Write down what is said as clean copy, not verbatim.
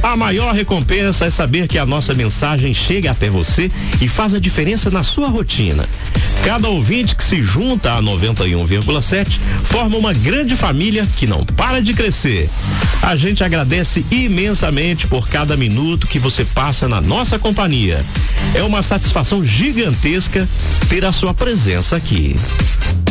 A maior recompensa é saber que a nossa mensagem chega até você e faz a diferença na sua rotina. Cada ouvinte que se junta a 91,7 forma uma grande família que não para de crescer. A gente agradece imensamente por cada minuto que você passa na nossa companhia. É uma satisfação gigantesca ter a sua presença aqui.